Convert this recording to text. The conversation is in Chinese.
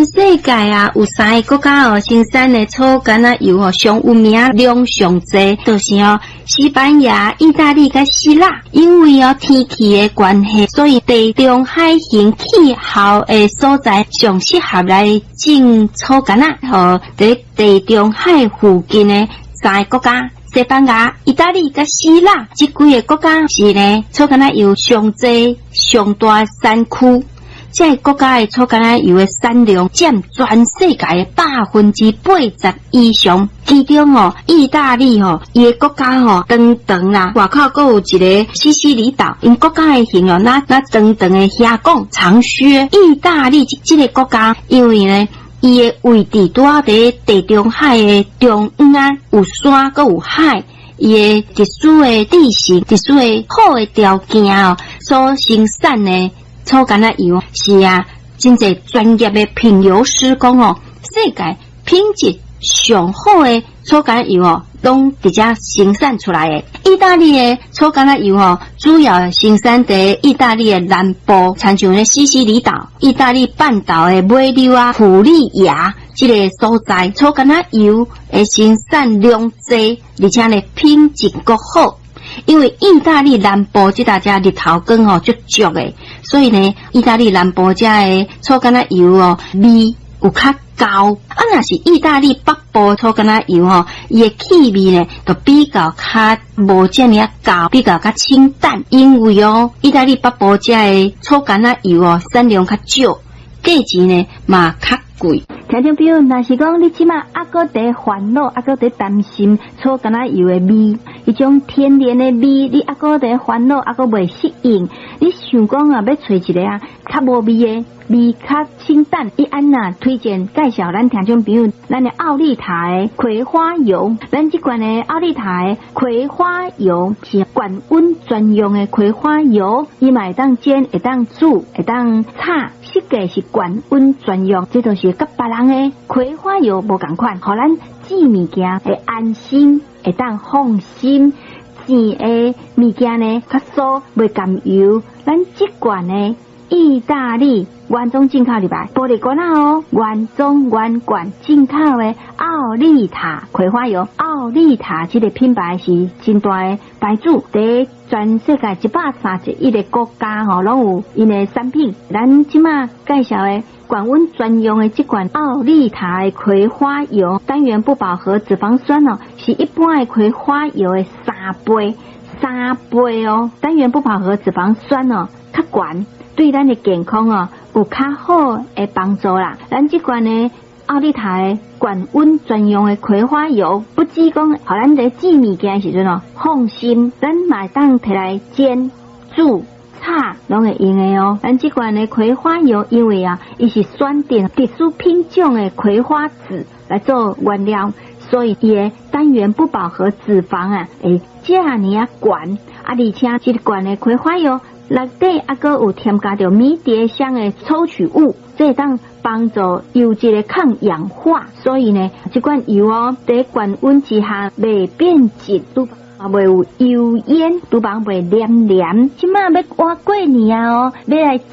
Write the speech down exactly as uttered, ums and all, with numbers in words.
世界啊，有三个国家哦，生产的草橄榄油哦，上有名量上济，就是哦，西班牙、意大利甲希腊。因为哦天气的关系，所以地中海型气候的所在上适合来种草橄榄。和在地中海附近的三个国家。西班牙、意大利甲希腊这几个国家是呢草橄榄油上济、上大产区。这个国家的草橄榄油的产量占全世界的百分之八十以上。其中哦，意大利哦，伊个国家哦，长长啦，外口还有一个西西里岛，因国家的形容那那长长的遐讲长靴。意大利这个国家，因为呢。伊个位置拄好伫地中海的中央啊，有山阁有海，伊个特殊的地形、特殊的好的条件哦，所生产的草橄榄油是啊，真侪专业的品油师讲哦，世界品质上好的草橄榄油哦，拢直接生产出来的。意大利的草橄榄油哦，主要生产在意大利的南部，参像咧西西里岛、意大利半岛的尾流啊、普利亚这个所在，草橄榄油的生产量济，而且呢品质阁好。因为意大利南部这大家日头光哦足足的，所以呢，意大利南部这的草橄榄油哦味有较高。啊，若是意大利北部草橄榄油吼，伊个气味呢，就比较较无这么啊高，比较较清淡。因为哦，意大利北部这的草橄榄油哦，产量较少，价钱呢嘛较贵。 听众朋友，若是讲你即马还搁在烦恼，还搁在担心草橄榄油的味，迄种天然的味，你还搁在烦恼，还搁未适应，你想讲啊，要找一个啊较无味的。味较清淡，伊安那推荐介绍咱听众朋友，咱的奥利塔的葵花油，咱这款的奥利塔的葵花油是高温专用的葵花油，伊嘛会当煎，会当煮，会当炒，设计是高温专用，这就是甲别人的葵花油无同款，互咱煮物件会安心，会当放心。煮的物件呢，较酥，袂甘油，咱这款呢。意大利原装进口入来，玻璃罐哦，原装原罐进口的奥利塔葵花油，奥利塔这个品牌是真大的牌子，在全世界一百三十一个国家吼，拢有因的产品。咱即马介绍的高温专用的这款奥利塔的葵花油，单元不饱和脂肪酸哦，是一般的葵花油的三倍，三倍哦，单元不饱和脂肪酸哦，较悬。对咱的健康哦有较好的帮助啦。咱这款呢奥利塔的高温专用的葵花油，不只讲，互咱在煮物件时阵哦放心，咱嘛当摕来煎、煮、炒，拢会用的哦。咱这款的葵花油，因为啊，伊是选定特殊品种的葵花籽来做原料，所以伊的单元不饱和脂肪啊，会这么啊悬啊，而且这款的葵花油。内底还阁有添加着迷迭香的抽取物，这当帮助油质的抗氧化。所以呢，这款油哦，在高温之下袂变质，都袂有油烟，都帮袂黏黏。即马要挖过年啊哦，要来。